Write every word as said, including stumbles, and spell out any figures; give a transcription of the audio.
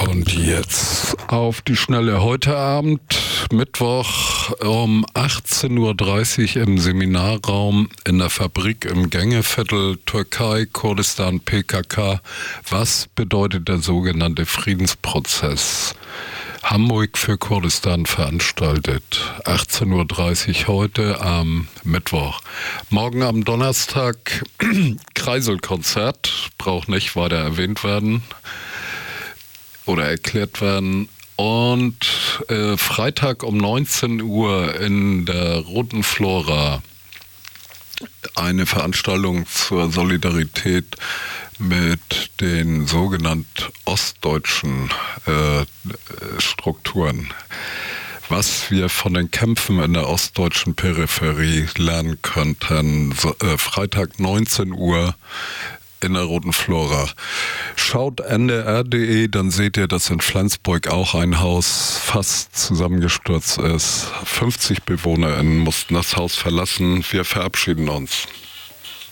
Und jetzt auf die Schnelle. Heute Abend, Mittwoch um achtzehn Uhr dreißig im Seminarraum in der Fabrik im Gängeviertel, Türkei, Kurdistan, P K K. Was bedeutet der sogenannte Friedensprozess? Hamburg für Kurdistan veranstaltet. achtzehn Uhr dreißig heute am Mittwoch. Morgen am Donnerstag Kreiselkonzert. Braucht nicht weiter erwähnt werden oder erklärt werden. Und äh, Freitag um neunzehn Uhr in der Roten Flora eine Veranstaltung zur Solidarität mit den sogenannten ostdeutschen äh, Strukturen. Was wir von den Kämpfen in der ostdeutschen Peripherie lernen könnten. So, äh, Freitag neunzehn Uhr in der Roten Flora. Schaut N D R punkt de, dann seht ihr, dass in Flensburg auch ein Haus fast zusammengestürzt ist. fünfzig BewohnerInnen mussten das Haus verlassen. Wir verabschieden uns.